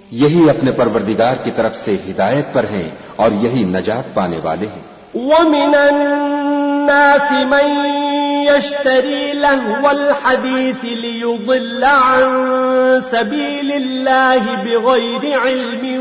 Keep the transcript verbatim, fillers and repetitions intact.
यही अपने परवरदिगार की तरफ से हिदायत पर हैं और यही नजात पाने वाले हैं। وَمِنَ النَّاسِ مَن يَشْتَرِي لَهْوَ الْحَدِيثِ لِيُضِلَّ عَن سَبِيلِ اللَّهِ بِغَيْرِ عِلْمٍ